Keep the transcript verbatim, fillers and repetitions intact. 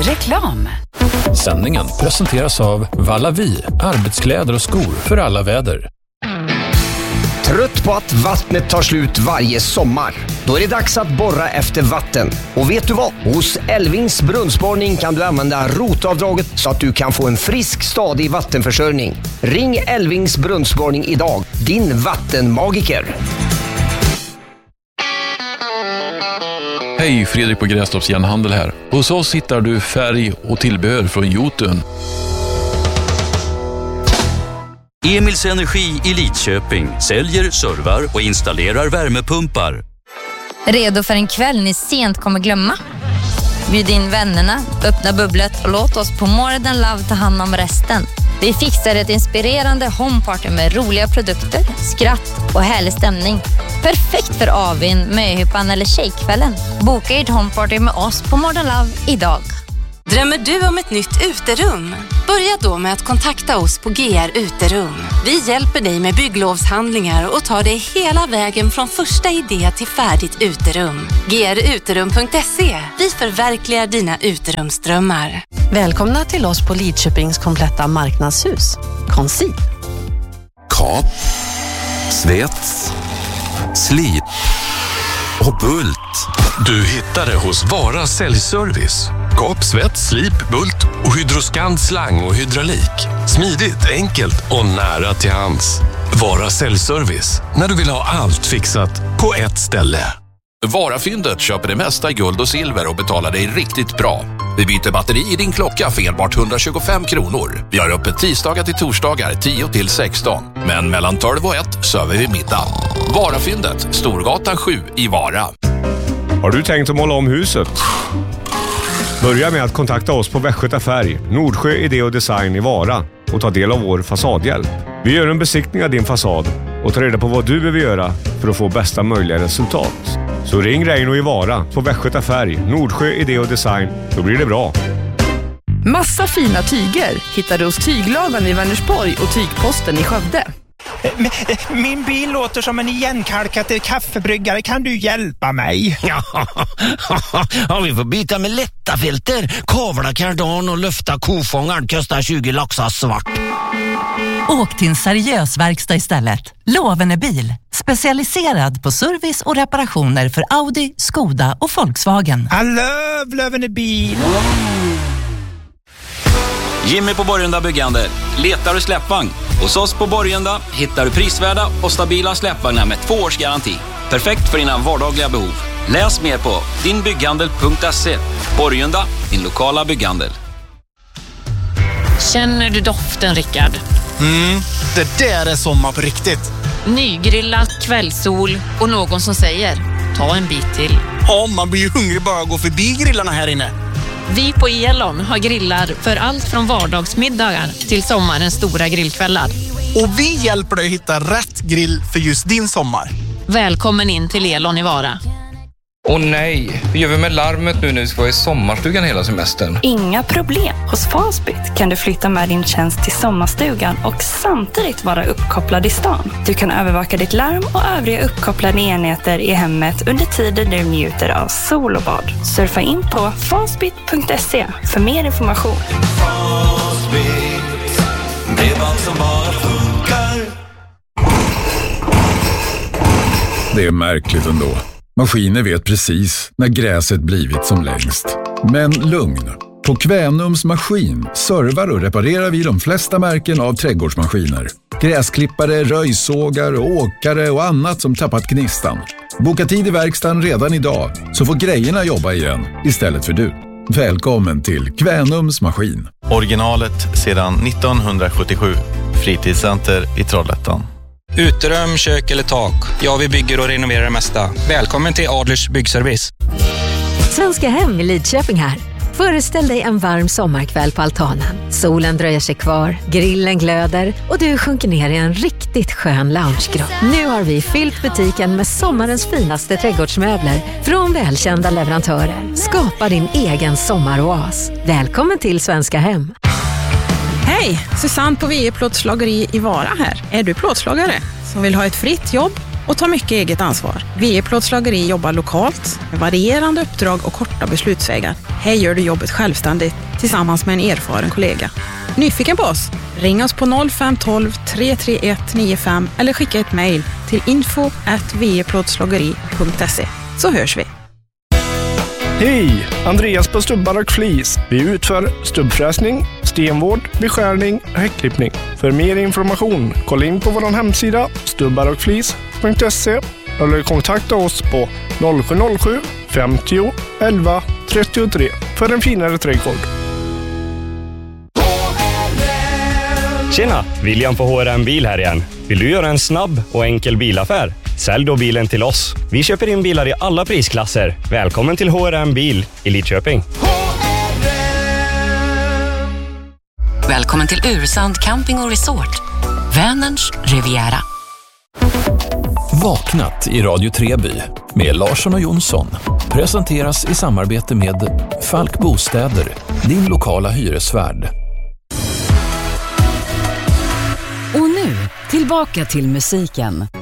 Reklam. Sändningen presenteras av Vallavi, arbetskläder och skor för alla väder. Trött på att vattnet tar slut varje sommar? Då är det dags att borra efter vatten. Och vet du vad? Hos Elvings brunnsborrning kan du använda rotavdraget så att du kan få en frisk, stadig vattenförsörjning. Ring Elvings brunnsborgning idag. Din vattenmagiker. Hej, Fredrik på Grästorps Järnhandel här. Hos oss hittar du färg och tillbehör från Jotun. Emils Energi i Lidköping säljer, servar och installerar värmepumpar. Redo för en kväll ni sent kommer glömma? Bjud in vännerna, öppna bubblet och låt oss på More Than Love ta hand om resten. Vi fixar ett inspirerande homeparty med roliga produkter, skratt och härlig stämning. Perfekt för avin, möhippan eller tjejkvällen. Boka ert homeparty med oss på More Than Love idag. Drömmer du om ett nytt uterum? Börja då med att kontakta oss på G R Uterum. Vi hjälper dig med bygglovshandlingar och tar dig hela vägen från första idé till färdigt uterum. G R uterum punkt se. Vi förverkligar dina uterumsdrömmar. Välkomna till oss på Lidköpings kompletta marknadshus. Conceal. Kap, svets, slip och bult. Du hittar det hos Vara Säljservice. Kap, svets, slip, bult och hydroskant, slang och hydraulik. Smidigt, enkelt och nära till hands. Vara Säljservice. När du vill ha allt fixat på ett ställe. Varafyndet köper det mesta i guld och silver och betalar dig riktigt bra. Vi byter batteri i din klocka för enbart hundratjugofem kronor. Vi har öppet tisdagar till torsdagar tio till sexton. Men mellan tolv och ett söver vi middag. Varafyndet, Storgatan sju i Vara. Har du tänkt att måla om huset? Börja med att kontakta oss på Västgöta Färg, Nordsjö Idé och Design i Vara och ta del av vår fasadhjälp. Vi gör en besiktning av din fasad och tar reda på vad du behöver göra för att få bästa möjliga resultat. Så ring Reino i Vara på Västgöta Färg, Nordsjö Idé och Design, då blir det bra. Massa fina tyger hittar du hos Tygladen i Vänersborg och Tygposten i Skövde. Min bil låter som en igenkalkad kaffebryggare. Kan du hjälpa mig? Ja, vi får byta med lätta filter. Kavla kardan och lyfta kofångaren kostar tjugo laxar svart. Åk till en seriös verkstad istället. Lovene bil. Specialiserad på service och reparationer för Audi, Skoda och Volkswagen. I love Lovene bil. Jimmy på Borgenda Byggande. Letar du släppvagn? Hos oss på Borgenda hittar du prisvärda och stabila släppvagnar med två års garanti. Perfekt för dina vardagliga behov. Läs mer på din bygghandel punkt se. Borgenda, din lokala bygghandel. Känner du doften, Rickard? Mm, det där är sommar på riktigt. Nygrillat, kvällssol och någon som säger, ta en bit till. Ja, man blir ju hungrig bara att gå förbi grillarna här inne. Vi på Elon har grillar för allt från vardagsmiddagar till sommarens stora grillkvällar. Och vi hjälper dig att hitta rätt grill för just din sommar. Välkommen in till Elon i Vara. Åh nej, hur gör vi med larmet nu när vi ska vara i sommarstugan hela semestern? Inga problem. Hos Fastbit kan du flytta med din tjänst till sommarstugan och samtidigt vara uppkopplad i stan. Du kan övervaka ditt larm och övriga uppkopplade enheter i hemmet under tiden du njuter av sol och bad. Surfa in på fastbit punkt se för mer information. Fastbit, bredband som bara funkar. Det är märkligt ändå. Maskiner vet precis när gräset blivit som längst. Men lugn. På Kvänums maskin servar och reparerar vi de flesta märken av trädgårdsmaskiner. Gräsklippare, röjsågar, åkare och annat som tappat gnistan. Boka tid i verkstaden redan idag så får grejerna jobba igen istället för du. Välkommen till Kvänums maskin. Originalet sedan nittonhundrasjuttiosju. Fritidscenter i Trollhättan. Uterum, kök eller tak. Ja, vi bygger och renoverar det mesta. Välkommen till Adlers byggservice. Svenska Hem i Lidköping här. Föreställ dig en varm sommarkväll på altanen. Solen dröjer sig kvar, grillen glöder och du sjunker ner i en riktigt skön loungegrott. Nu har vi fyllt butiken med sommarens finaste trädgårdsmöbler från välkända leverantörer. Skapa din egen sommaroas. Välkommen till Svenska Hem. Hej, Susanne på V E Plåtslageri i Vara här. Är du plåtslagare som vill ha ett fritt jobb och tar mycket eget ansvar. V E Plåtslageri jobbar lokalt med varierande uppdrag och korta beslutsvägar. Här gör du jobbet självständigt tillsammans med en erfaren kollega. Nyfiken på oss? Ring oss på noll fem ett två tre tre ett nio fem eller skicka ett mejl till info at v e plåtslageri punkt se, så hörs vi. Hej! Andreas på Stubbar och Flis. Vi utför stubbfräsning, stenvård, beskärning och häckklippning. För mer information, kolla in på vår hemsida stubbar och flis punkt se eller kontakta oss på noll sju noll sju femtio elva trettiotre för en finare trädgård. Tjena, William på H R M Bil här igen. Vill du göra en snabb och enkel bilaffär? Sälj då bilen till oss. Vi köper in bilar i alla prisklasser. Välkommen till H R M Bil i Lidköping. Välkommen till Ursand Camping och Resort. Vänerns Riviera. Vaknat i Radio Treby med Larsson och Jonsson presenteras i samarbete med Falk Bostäder, din lokala hyresvärd. Och nu, tillbaka till musiken.